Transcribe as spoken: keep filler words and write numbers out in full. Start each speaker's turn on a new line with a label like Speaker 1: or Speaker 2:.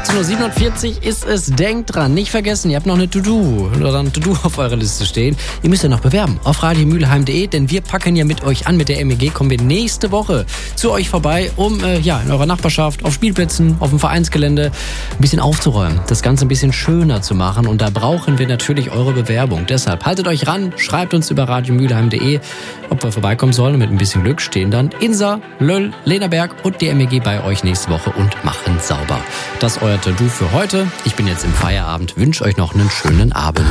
Speaker 1: siebzehn Uhr siebenundvierzig ist es. Denkt dran, nicht vergessen, ihr habt noch eine To-Do oder ein To-Do auf eurer Liste stehen. Ihr müsst ja noch bewerben auf radio mülheim punkt de, denn wir packen ja mit euch an. Mit der M E G kommen wir nächste Woche zu euch vorbei, um äh, ja in eurer Nachbarschaft, auf Spielplätzen, auf dem Vereinsgelände ein bisschen aufzuräumen, das Ganze ein bisschen schöner zu machen. Und da brauchen wir natürlich eure Bewerbung. Deshalb haltet euch ran, schreibt uns über radio mülheim punkt de, ob wir vorbeikommen sollen. Und mit ein bisschen Glück stehen dann Insa, Löll, Lena Berg und die M E G bei euch nächste Woche und machen sauber. Das ist euer To-Do für heute. Ich bin jetzt im Feierabend, wünsche euch noch einen schönen Abend.